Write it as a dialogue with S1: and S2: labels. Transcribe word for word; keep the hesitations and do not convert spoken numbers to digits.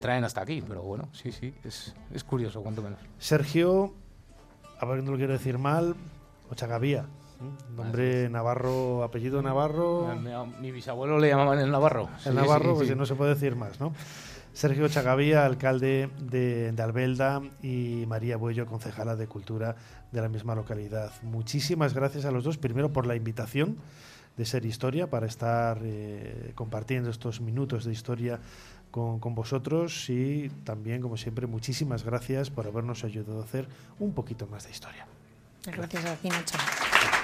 S1: traen hasta aquí, pero bueno, sí, sí, es, es curioso, cuanto menos.
S2: Sergio, a ver, no lo quiero decir mal, Ochagavía, ¿eh? Nombre navarro, apellido Navarro.
S1: Mi, mi bisabuelo le llamaban el Navarro.
S2: El
S1: sí,
S2: Navarro,
S1: sí,
S2: pues
S1: sí.
S2: no se puede decir más, ¿no? Sergio Ochagavía, alcalde de, de Albelda, y María Buello, concejala de Cultura de la misma localidad. Muchísimas gracias a los dos, primero por la invitación de Ser Historia, para estar eh, compartiendo estos minutos de historia con, con vosotros, y también, como siempre, muchísimas gracias por habernos ayudado a hacer un poquito más de historia.
S3: Gracias a ti, Nacho.